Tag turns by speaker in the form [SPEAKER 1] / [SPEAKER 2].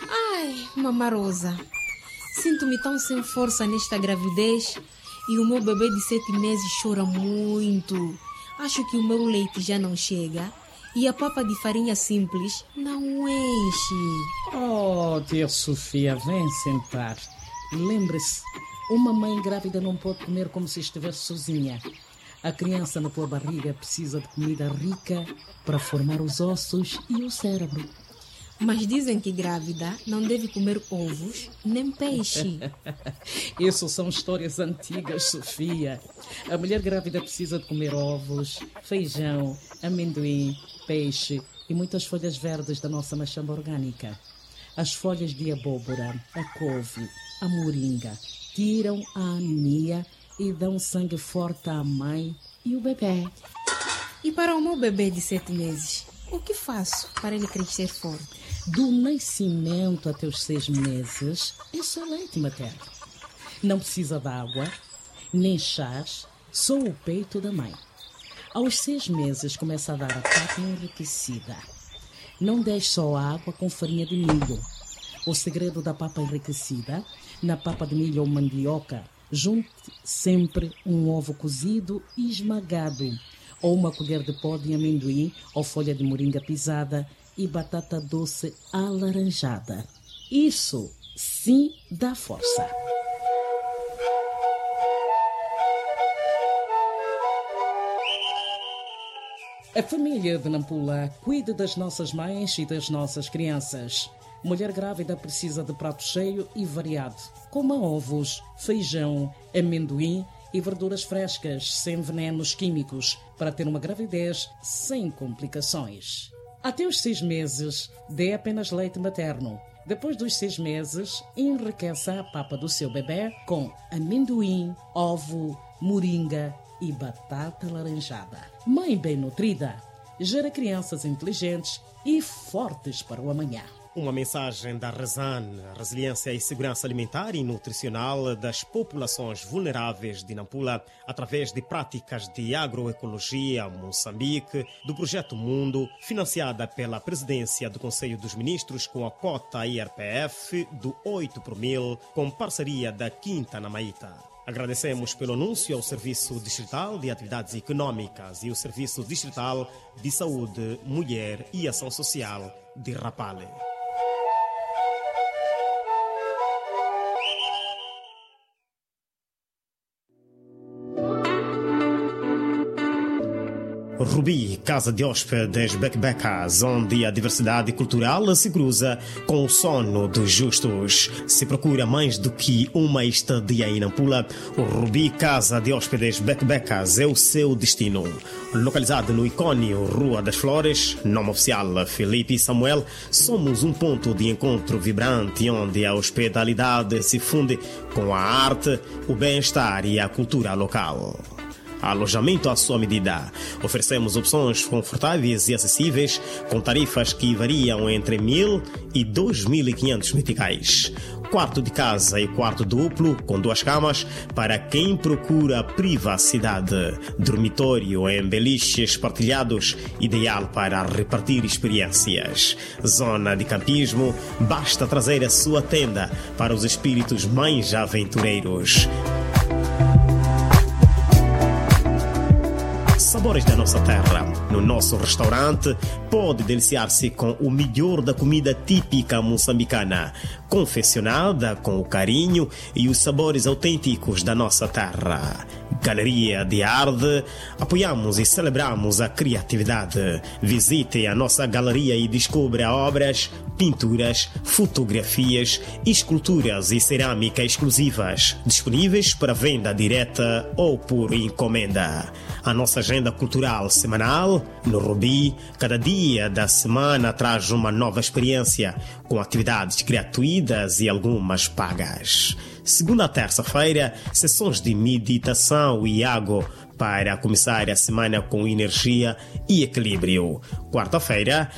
[SPEAKER 1] Ai, Mama Rosa, sinto-me tão sem força nesta gravidez e o meu bebê de 7 meses chora muito. Acho que o meu leite já não chega e a papa de farinha simples não enche.
[SPEAKER 2] Oh, tia Sofia, vem sentar. Lembre-se, uma mãe grávida não pode comer como se estivesse sozinha. A criança na tua barriga precisa de comida rica para formar os ossos e o cérebro.
[SPEAKER 1] Mas dizem que grávida não deve comer ovos nem peixe.
[SPEAKER 2] Isso são histórias antigas, Sofia. A mulher grávida precisa de comer ovos, feijão, amendoim, peixe e muitas folhas verdes da nossa machamba orgânica. As folhas de abóbora, a couve, a moringa tiram a anemia e dão sangue forte à mãe e o bebê.
[SPEAKER 1] E para o meu bebê de 7 meses, o que faço para ele crescer forte?
[SPEAKER 2] Do nascimento até os 6 meses, é só leite materno. Não precisa de água, nem chás, só o peito da mãe. Aos 6 meses começa a dar a papa enriquecida. Não deixe só água com farinha de milho. O segredo da papa enriquecida, na papa de milho ou mandioca, junte sempre um ovo cozido e esmagado, ou uma colher de pó de amendoim ou folha de moringa pisada e batata doce alaranjada. Isso sim dá força. A família de Nampula cuida das nossas mães e das nossas crianças. Mulher grávida precisa de prato cheio e variado. Coma ovos, feijão, amendoim e verduras frescas, sem venenos químicos, para ter uma gravidez sem complicações. Até os 6 meses, dê apenas leite materno. Depois dos 6 meses, enriqueça a papa do seu bebê com amendoim, ovo, moringa e batata laranjada. Mãe bem nutrida gera crianças inteligentes e fortes para o amanhã.
[SPEAKER 3] Uma mensagem da Rezan, Resiliência e Segurança Alimentar e Nutricional das Populações Vulneráveis de Nampula, através de práticas de agroecologia Moçambique, do Projeto Mundo, financiada pela Presidência do Conselho dos Ministros com a cota IRPF do 8 por 1000, com parceria da Quinta na Maíta. Agradecemos pelo anúncio ao Serviço Distrital de Atividades Econômicas e o Serviço Distrital de Saúde, Mulher e Ação Social de Rapale. Rubi, casa de hóspedes backpackers, onde a diversidade cultural se cruza com o sono dos justos. Se procura mais do que uma estadia em Nampula, o Rubi, casa de hóspedes backpackers é o seu destino. Localizado no icônico Rua das Flores, nome oficial Felipe e Samuel, somos um ponto de encontro vibrante onde a hospitalidade se funde com a arte, o bem-estar e a cultura local. Alojamento à sua medida. Oferecemos opções confortáveis e acessíveis com tarifas que variam entre 1.000 e 2.500 meticais. Quarto de casa e quarto duplo com 2 camas para quem procura privacidade. Dormitório em beliches partilhados, ideal para repartir experiências. Zona de campismo, basta trazer a sua tenda para os espíritos mais aventureiros. Sabores da nossa terra. No nosso restaurante, pode deliciar-se com o melhor da comida típica moçambicana, confeccionada com o carinho e os sabores autênticos da nossa terra. Galeria de Arte, apoiamos e celebramos a criatividade. Visite a nossa galeria e descubra obras, pinturas, fotografias, esculturas e cerâmica exclusivas, disponíveis para venda direta ou por encomenda. A nossa agenda cultural semanal, no Rubi, cada dia da semana traz uma nova experiência, com atividades gratuitas e algumas pagas. Segunda a terça-feira, sessões de meditação e yoga para começar a semana com energia e equilíbrio. Quarta-feira,